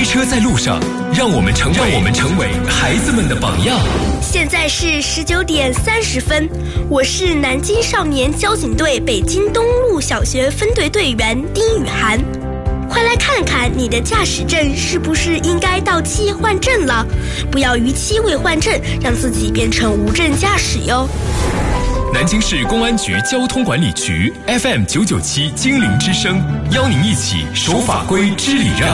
车在路上，让我们成为孩子们的榜样。 现在是19:30，我是南京少年交警队北京东路小学分队队员丁雨涵。快来看看你的驾驶证是不是应该到期换证了，不要逾期未换证，让自己变成无证驾驶哟。 南京市公安局交通管理局 FM 997精灵之声，邀您一起守法规知礼让。